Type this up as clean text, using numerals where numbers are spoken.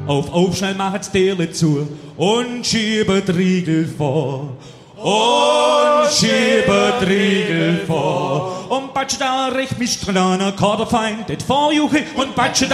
Auf, schnell macht's Türle zu und schiebet Riegel vor. Und schiebet Riegel vor. Und batscht da recht mich dran, Kaderfeind, det vorjuche und batscht